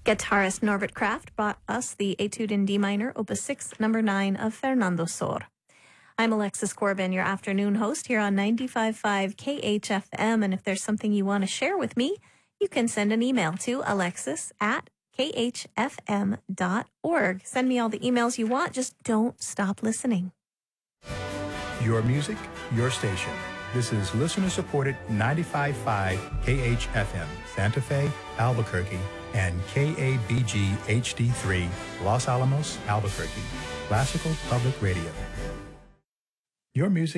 Guitarist Norbert Kraft brought us the Etude in D minor, Opus 6, number 9 of Fernando Sor. I'm Alexis Corbin, your afternoon host here on 95.5 KHFM, and if there's something you want to share with me, you can send an email to alexis@khfm.org. Send me all the emails you want, just don't stop listening. Your music, your station. This is listener-supported 95.5 KHFM, Santa Fe, Albuquerque, and KABG HD3, Los Alamos, Albuquerque. Classical Public Radio. Your music.